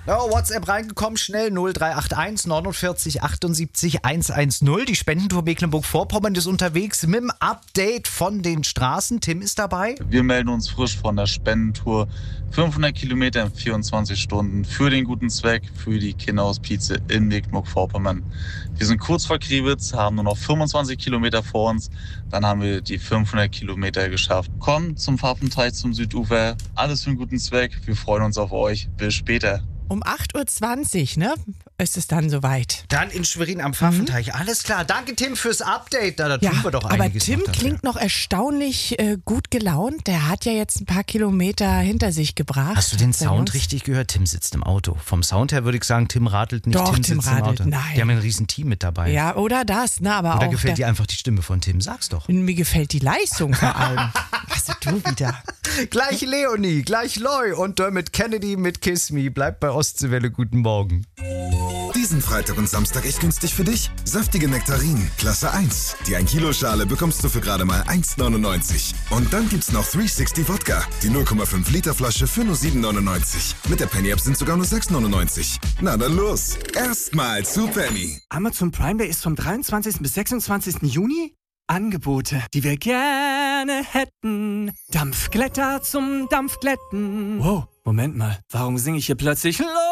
Oh, WhatsApp reingekommen, schnell 0381 49 78 110. Die Spendentour Mecklenburg-Vorpommern ist unterwegs mit dem Update von den Straßen. Tim ist dabei. Wir melden uns frisch von der Spendentour. 500 Kilometer in 24 Stunden für den guten Zweck, für die Kinderhospize in Mecklenburg-Vorpommern. Wir sind kurz vor Kriwitz, haben nur noch 25 Kilometer vor uns. Dann haben wir die 500 Kilometer geschafft. Kommt zum Pfaffenteich, zum Südufer. Alles für den guten Zweck. Wir freuen uns auf euch. Bis später. Um 8.20 Uhr, ne? Ist es dann soweit. Dann in Schwerin am Pfaffenteich. Alles klar. Danke, Tim, fürs Update. Da tun wir doch aber einiges. Tim noch dafür. klingt noch erstaunlich gut gelaunt. Der hat ja jetzt ein paar Kilometer hinter sich gebracht. Hast du den Bei Sound uns. richtig gehört? Tim sitzt im Auto. Vom Sound her würde ich sagen, Tim radelt nicht, Doch, Tim Tim sitzt im radelt, Auto. nein. Die haben ein riesen Team mit dabei. Ja, oder das, ne? Aber Oder auch gefällt dir einfach die Stimme von Tim? Sag's doch. mir gefällt die Leistung vor allem. Also du wieder. Gleich Leonie, gleich Loy und Dermot Kennedy mit Kiss Me. Bleibt bei Ostseewelle. Guten Morgen. Diesen Freitag und Samstag echt günstig für dich? Saftige Nektarinen, Klasse 1. Die 1 Kilo Schale bekommst du für gerade mal 1,99. Und dann gibt's noch 360 Wodka. Die 0,5 Liter Flasche für nur 7,99. Mit der Penny App sind sogar nur 6,99. Na dann los. Erstmal zu Penny. Amazon Prime Day ist vom 23. bis 26. Juni. Angebote, die wir gerne hätten. Dampfglätter zum Dampfglätten. Wow, Moment mal, warum singe ich hier plötzlich